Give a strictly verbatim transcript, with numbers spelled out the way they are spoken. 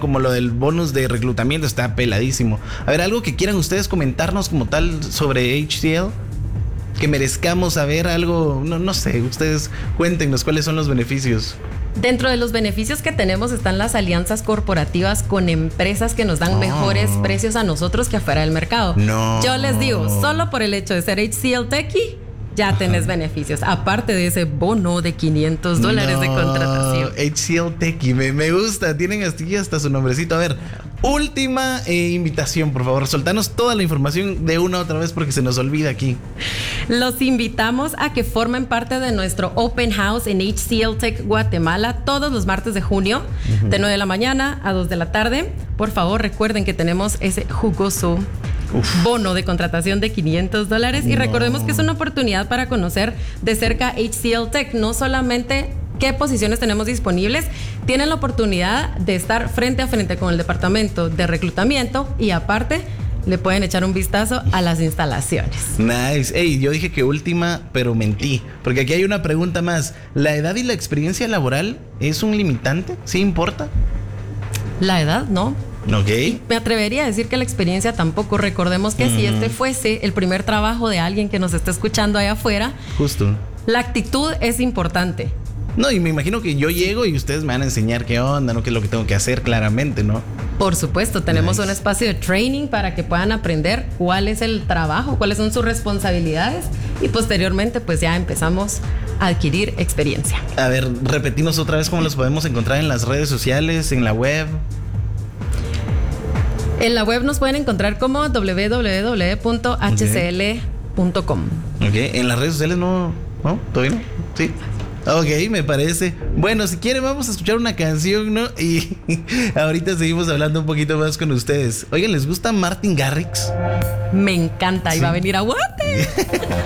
como lo del bonus de reclutamiento, está peladísimo. A ver, algo que quieran ustedes comentarnos como tal sobre H C L, que merezcamos saber algo, no, no sé, ustedes cuéntenos cuáles son los beneficios. Dentro de los beneficios que tenemos están las alianzas corporativas con empresas que nos dan Oh. mejores precios a nosotros que afuera del mercado. No. Yo les digo, solo por el hecho de ser H C L Techie, ya tenés beneficios, aparte de ese bono de quinientos dólares de No, contratación. H C L Techie, me, me gusta, tienen hasta, hasta su nombrecito. A ver, última eh, invitación, por favor, soltanos toda la información de una otra vez porque se nos olvida aquí. Los invitamos a que formen parte de nuestro Open House en H C L Tech Guatemala todos los martes de junio, uh-huh. de nueve de la mañana a dos de la tarde. Por favor, recuerden que tenemos ese jugoso Uf. bono de contratación de quinientos dólares. Y no. recordemos que es una oportunidad para conocer de cerca H C L Tech, no solamente qué posiciones tenemos disponibles, tienen la oportunidad de estar frente a frente con el departamento de reclutamiento y aparte le pueden echar un vistazo a las instalaciones. Nice. Ey, yo dije que última, pero mentí. Porque aquí hay una pregunta más. ¿La edad y la experiencia laboral es un limitante? ¿Sí importa? La edad, no. Ok. Me atrevería a decir que la experiencia tampoco. Recordemos que mm. si este fuese el primer trabajo de alguien que nos está escuchando allá afuera, justo, la actitud es importante. No, y me imagino que yo llego y ustedes me van a enseñar qué onda, ¿no? Qué es lo que tengo que hacer claramente, ¿no? Por supuesto, tenemos nice. un espacio de training para que puedan aprender cuál es el trabajo, cuáles son sus responsabilidades y posteriormente pues ya empezamos a adquirir experiencia. A ver, repetimos otra vez cómo los podemos encontrar en las redes sociales, en la web. En la web nos pueden encontrar como doble u doble u doble u punto h c l punto com. Ok, en las redes sociales no, ¿no? ¿Todavía no? Sí. Ok, me parece. Bueno, si quieren vamos a escuchar una canción, ¿no? Y ahorita seguimos hablando un poquito más con ustedes. Oigan, ¿les gusta Martin Garrix? Me encanta, ¿sí? Y va a venir a Guate.